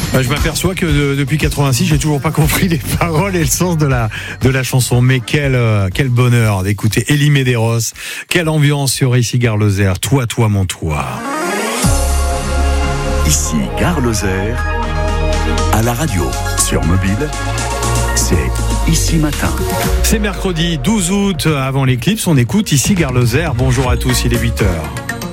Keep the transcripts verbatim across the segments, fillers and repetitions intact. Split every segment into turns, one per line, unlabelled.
Bah, je m'aperçois que de, depuis quatre-vingt-six, j'ai toujours pas compris les paroles et le sens de la de la chanson. Mais quel euh, quel bonheur d'écouter Elie Medeiros. Quelle ambiance sur Ici Gare Lozère. Toi, toi, mon toi.
Ici Gare Lozère, à la radio, sur mobile, c'est Ici Matin.
C'est mercredi douze août, avant l'éclipse, on écoute Ici Gare Lozère. Bonjour à tous, il est huit heures.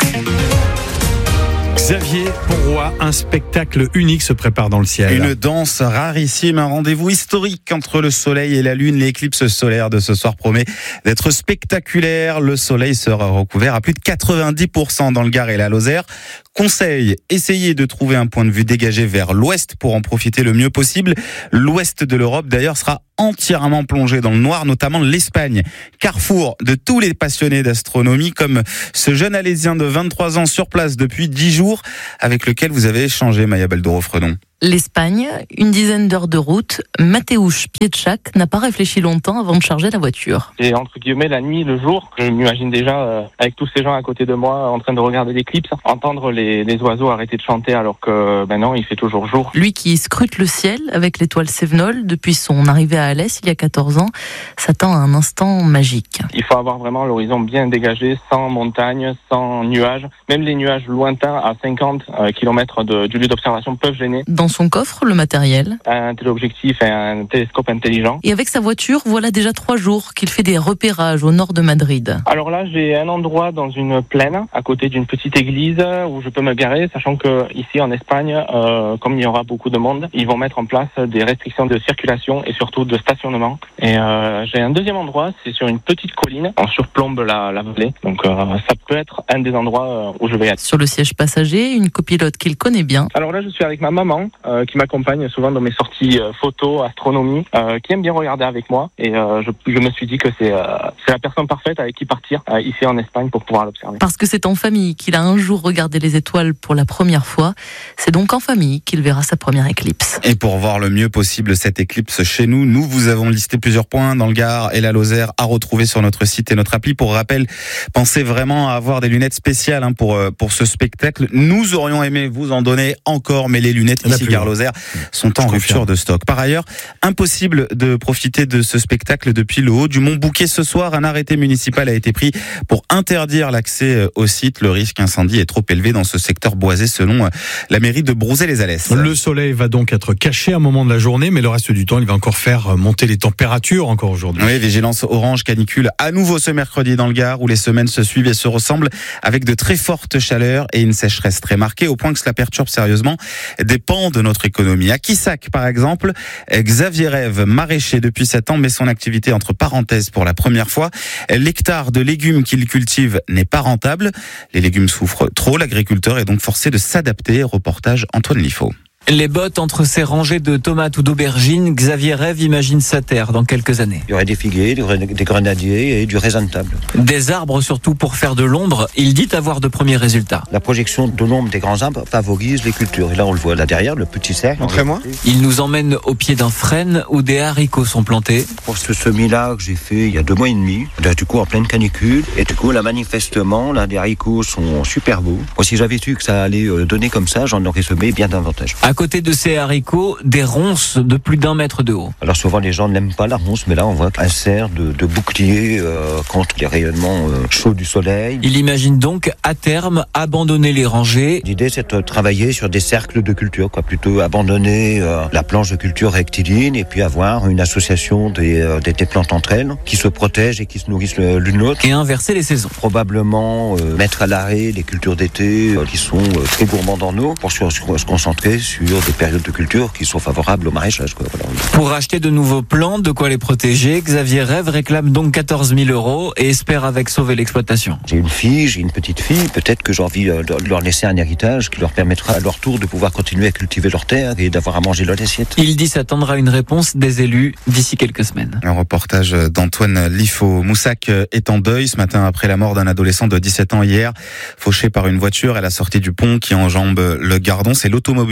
Xavier Ponroy, un spectacle unique se prépare dans le ciel.
Une danse rarissime, un rendez-vous historique entre le soleil et la lune. L'éclipse solaire de ce soir promet d'être spectaculaire. Le soleil sera recouvert à plus de quatre-vingt-dix pour cent dans le Gard et la Lozère. Conseil, essayez de trouver un point de vue dégagé vers l'ouest pour en profiter le mieux possible. L'ouest de l'Europe, d'ailleurs, sera entièrement plongé dans le noir, notamment l'Espagne. Carrefour de tous les passionnés d'astronomie, comme ce jeune Alésien de vingt-trois ans sur place depuis dix jours, avec lequel vous avez échangé, Maya Beldoro-Fredon.
L'Espagne, une dizaine d'heures de route. Mateusz Pietschak n'a pas réfléchi longtemps avant de charger la voiture.
C'est entre guillemets la nuit, le jour. Je m'imagine déjà euh, avec tous ces gens à côté de moi en train de regarder l'éclipse, entendre les, les oiseaux arrêter de chanter alors que ben non, il fait toujours jour.
Lui qui scrute le ciel avec l'étoile Sévenol depuis son arrivée à Alès il y a quatorze ans, s'attend à un instant magique.
Il faut avoir vraiment l'horizon bien dégagé, sans montagne, sans nuages. Même les nuages lointains à cinquante kilomètres de, du lieu d'observation peuvent gêner.
Dans son coffre, le matériel.
Un téléobjectif et un télescope intelligent.
Et avec sa voiture, voilà déjà trois jours qu'il fait des repérages au nord de Madrid.
Alors là, j'ai un endroit dans une plaine, à côté d'une petite église, où je peux me garer, sachant que ici en Espagne, euh, comme il y aura beaucoup de monde, ils vont mettre en place des restrictions de circulation et surtout de stationnement. Et euh, j'ai un deuxième endroit, c'est sur une petite colline, on surplombe la, la vallée. Donc euh, ça peut être un des endroits où je vais être.
Sur le siège passager, une copilote qu'il connaît bien.
Alors là, je suis avec ma maman, Euh, qui m'accompagne souvent dans mes sorties euh, photos, astronomie, euh, qui aime bien regarder avec moi. Et euh, je, je me suis dit que c'est, euh, c'est la personne parfaite avec qui partir euh, ici en Espagne pour pouvoir l'observer.
Parce que c'est en famille qu'il a un jour regardé les étoiles pour la première fois. C'est donc en famille qu'il verra sa première éclipse.
Et pour voir le mieux possible cette éclipse chez nous, nous vous avons listé plusieurs points dans le Gard et la Lozère à retrouver sur notre site et notre appli. Pour rappel, pensez vraiment à avoir des lunettes spéciales hein, pour, pour ce spectacle. Nous aurions aimé vous en donner encore, mais les lunettes ici Gare Lozère sont en rupture de stock. Par ailleurs, impossible de profiter de ce spectacle depuis le haut du Mont Bouquet. Ce soir, un arrêté municipal a été pris pour interdire l'accès au site. Le risque incendie est trop élevé dans ce secteur boisé selon la mairie de Brouzé-les-Alès.
Le soleil va donc être caché à un moment de la journée, mais le reste du temps, il va encore faire monter les températures encore aujourd'hui.
Oui, vigilance orange canicule à nouveau ce mercredi dans le Gard où les semaines se suivent et se ressemblent avec de très fortes chaleurs et une sécheresse très marquée au point que cela perturbe sérieusement des pans de notre économie. À Quissac, par exemple, Xavier Rêve, maraîcher depuis sept ans, met son activité entre parenthèses pour la première fois. L'hectare de légumes qu'il cultive n'est pas rentable. Les légumes souffrent trop. L'agriculteur est donc forcé de s'adapter. Reportage Antoine Liffaut.
Les bottes entre ces rangées de tomates ou d'aubergines, Xavier Rêve imagine sa terre dans quelques années.
Il y aurait des figuiers, des grenadiers et du raisin de table.
Des arbres surtout pour faire de l'ombre, il dit avoir de premiers résultats.
La projection de l'ombre des grands arbres favorise les cultures. Et là on le voit là derrière, le petit cercle.
Montrez-moi.
Il nous emmène au pied d'un frêne où des haricots sont plantés.
Pour ce semis-là que j'ai fait il y a deux mois et demi, là du coup en pleine canicule, et du coup là manifestement, là les haricots sont super beaux. Moi, si j'avais su que ça allait donner comme ça, j'en aurais semé bien davantage.
À côté de ces haricots, des ronces de plus d'un mètre de haut.
Alors souvent les gens n'aiment pas la ronce, mais là on voit un cerf de, de bouclier euh, contre les rayonnements euh, chauds du soleil.
Il imagine donc à terme abandonner les rangées.
L'idée c'est de travailler sur des cercles de culture, quoi, plutôt abandonner euh, la planche de culture rectiligne et puis avoir une association des, euh, des, des plantes entre elles qui se protègent et qui se nourrissent l'une l'autre.
Et inverser les saisons.
Probablement euh, mettre à l'arrêt les cultures d'été euh, qui sont euh, très gourmandes en eau pour sur, sur, se concentrer sur des périodes de culture qui sont favorables au maraîchage, quoi. Voilà.
Pour acheter de nouveaux plants, de quoi les protéger, Xavier Rêve réclame donc quatorze mille euros et espère avec sauver l'exploitation.
J'ai une fille, j'ai une petite fille, peut-être que j'ai envie de leur laisser un héritage qui leur permettra à leur tour de pouvoir continuer à cultiver leur terre et d'avoir à manger leur assiette.
Il dit s'attendre à une réponse des élus d'ici quelques semaines.
Un reportage d'Antoine Liffaut. Moussac est en deuil ce matin après la mort d'un adolescent de dix-sept ans hier, fauché par une voiture à la sortie du pont qui enjambe le Gardon. C'est l'automobiliste qui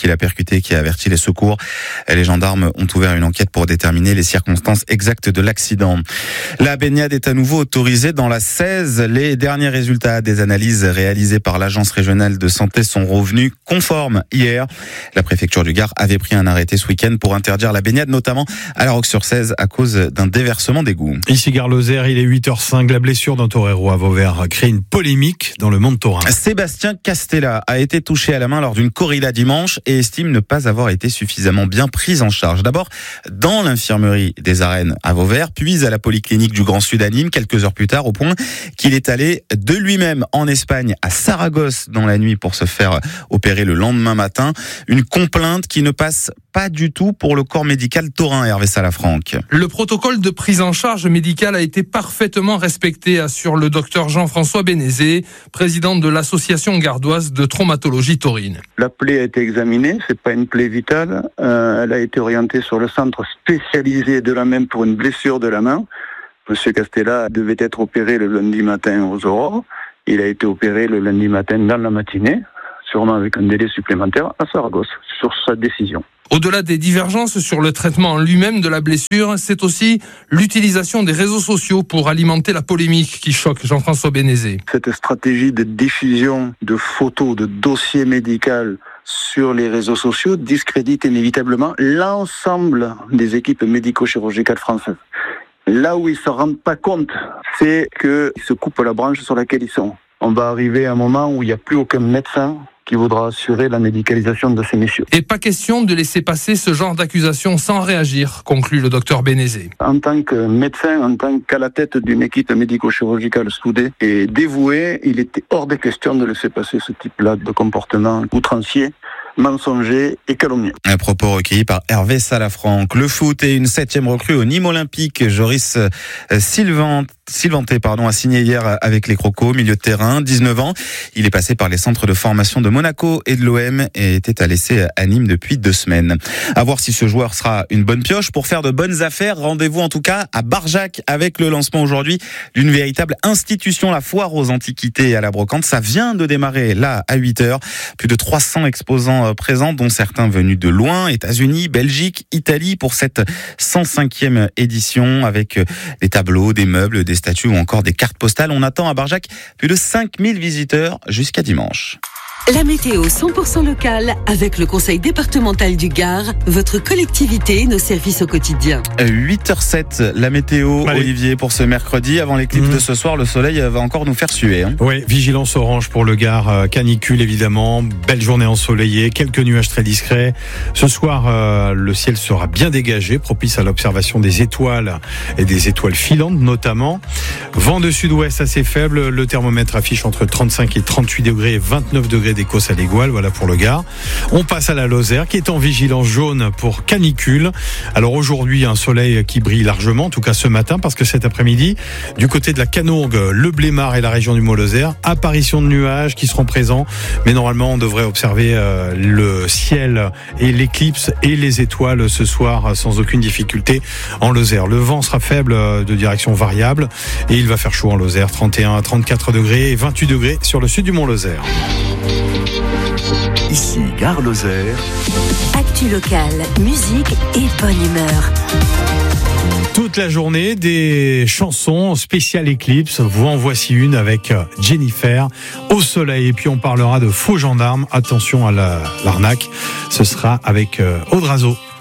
qu'il a percuté qui a averti les secours. Les gendarmes ont ouvert une enquête pour déterminer les circonstances exactes de l'accident. La baignade est à nouveau autorisée dans la seize. Les derniers résultats des analyses réalisées par l'Agence régionale de santé sont revenus conformes hier. La préfecture du Gard avait pris un arrêté ce week-end pour interdire la baignade, notamment à la Roque-sur-Seize à cause d'un déversement d'égout.
Ici Gare Lozère, il est huit heures cinq. La blessure d'un torero à Vauvert crée une polémique dans le monde taurin.
Sébastien Castella a été touché à la main lors d'une corrida dimanche et estime ne pas avoir été suffisamment bien pris en charge. D'abord dans l'infirmerie des Arènes à Vauvert, puis à la polyclinique du Grand Sud à Nîmes, quelques heures plus tard, au point qu'il est allé de lui-même en Espagne à Saragosse dans la nuit pour se faire opérer le lendemain matin. Une complainte qui ne passe pas du tout pour le corps médical taurin, Hervé Salafranc.
Le protocole de prise en charge médicale a été parfaitement respecté, assure le docteur Jean-François Bénézé, président de l'association gardoise de traumatologie taurine.
La plaie a été examinée, c'est pas une plaie vitale. Euh, elle a été orientée sur le centre spécialisé de la main pour une blessure de la main. Monsieur Castella devait être opéré le lundi matin aux aurores. Il a été opéré le lundi matin dans la matinée, sûrement avec un délai supplémentaire à Saragosse, sur sa décision.
Au-delà des divergences sur le traitement en lui-même de la blessure, c'est aussi l'utilisation des réseaux sociaux pour alimenter la polémique qui choque Jean-François Bénézé.
Cette stratégie de diffusion de photos, de dossiers médicaux sur les réseaux sociaux discrédite inévitablement l'ensemble des équipes médico-chirurgicales françaises. Là où ils ne se rendent pas compte, c'est qu'ils se coupent la branche sur laquelle ils sont. On va arriver à un moment où il n'y a plus aucun médecin qui voudra assurer la médicalisation de ces messieurs.
Et pas question de laisser passer ce genre d'accusation sans réagir, conclut le docteur Bénézé.
En tant que médecin, en tant qu'à la tête d'une équipe médico-chirurgicale soudée et dévouée, il était hors de question de laisser passer ce type-là de comportement outrancier, mensonger et calomnieux.
Un propos recueilli par Hervé Salafranc. Le foot et une septième recrue au Nîmes Olympique. Joris Sylvant, Sylvanté pardon, a signé hier avec les Crocos, milieu de terrain, dix-neuf ans. Il est passé par les centres de formation de Monaco et de l'O M et était à l'essai à Nîmes depuis deux semaines. À voir si ce joueur sera une bonne pioche pour faire de bonnes affaires. Rendez-vous en tout cas à Barjac avec le lancement aujourd'hui d'une véritable institution, la foire aux antiquités et à la brocante. Ça vient de démarrer là à huit heures. Plus de trois cents exposants présents, dont certains venus de loin, États-Unis, Belgique, Italie, pour cette cent cinquième édition avec des tableaux, des meubles, des statues ou encore des cartes postales. On attend à Barjac plus de cinq mille visiteurs jusqu'à dimanche.
La météo cent pour cent locale avec le conseil départemental du Gard, votre collectivité, nos services au quotidien.
huit heures sept, la météo, Allez. Olivier, pour ce mercredi. Avant l'éclipse mmh. de ce soir, le soleil va encore nous faire suer. Hein.
Oui, vigilance orange pour le Gard, canicule évidemment, belle journée ensoleillée, quelques nuages très discrets. Ce soir, euh, le ciel sera bien dégagé, propice à l'observation des étoiles et des étoiles filantes notamment. Vent de sud-ouest assez faible, le thermomètre affiche entre trente-cinq et trente-huit degrés et vingt-neuf degrés d'Écosse à l'Égoile, voilà pour le Gard. On passe à la Lozère qui est en vigilance jaune pour canicule. Alors aujourd'hui, un soleil qui brille largement, en tout cas ce matin, parce que cet après-midi, du côté de la Canourgue, le Blémard et la région du Mont-Lozère, apparition de nuages qui seront présents, mais normalement on devrait observer euh, le ciel et l'éclipse et les étoiles ce soir sans aucune difficulté en Lozère. Le vent sera faible de direction variable et il va faire chaud en Lozère, trente et un à trente-quatre degrés et vingt-huit degrés sur le sud du Mont-Lozère.
Ici, Gare Lozère.
Actu locale, musique et bonne humeur.
Toute la journée, des chansons spéciales éclipse. Vous en voici une avec Jennifer, Au soleil. Et puis on parlera de faux gendarmes. Attention à la, l'arnaque. Ce sera avec Audrazo.